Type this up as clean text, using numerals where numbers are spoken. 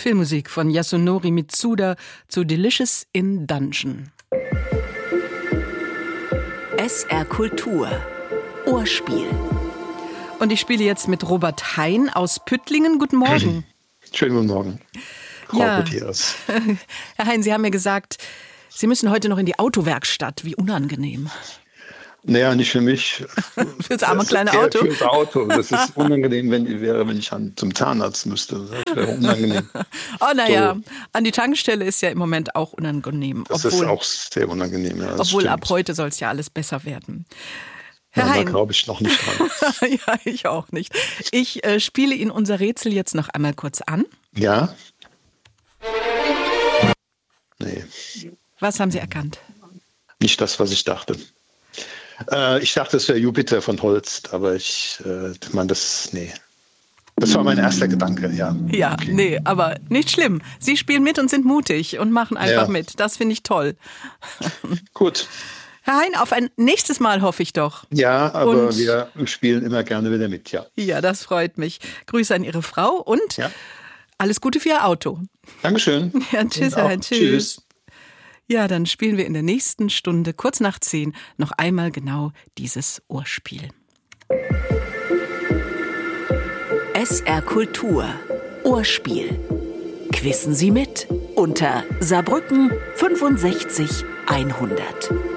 Filmmusik von Yasunori Mitsuda zu Delicious in Dungeon. SR Kultur. Ohrspiel. Und ich spiele jetzt mit Robert Hein aus Püttlingen. Guten Morgen. Schönen guten Morgen, Frau Gutierrez. Herr Hein, Sie haben mir gesagt, Sie müssen heute noch in die Autowerkstatt. Wie unangenehm. Naja, nicht für mich. Für das arme kleine Auto? Für das Auto. Das ist unangenehm, wenn ich zum Zahnarzt müsste. Das wäre unangenehm. Oh, naja, so. An die Tankstelle ist ja im Moment auch unangenehm. Das ist auch sehr unangenehm, ja. Obwohl stimmt. Ab heute soll es ja alles besser werden. Herr Ja, Hein. da glaube ich noch nicht dran. Ja, ich auch nicht. Ich spiele Ihnen unser Rätsel jetzt noch einmal kurz an. Ja? Nee. Was haben Sie erkannt? Nicht das, was ich dachte. Ich dachte, es wäre Jupiter von Holst, aber nee. Das war mein erster Gedanke, ja. Ja, okay. Nee, aber nicht schlimm. Sie spielen mit und sind mutig und machen einfach mit. Das finde ich toll. Gut. Herr Hein, auf ein nächstes Mal hoffe ich doch. Ja, aber wir spielen immer gerne wieder mit, ja. Ja, das freut mich. Grüße an Ihre Frau und alles Gute für Ihr Auto. Dankeschön. Ja, tschüss, Herr Hein, tschüss. Ja, dann spielen wir in der nächsten Stunde, kurz nach 10, noch einmal genau dieses Ohrspiel. SR Kultur. Ohrspiel. Quissen Sie mit unter Saarbrücken 65 100.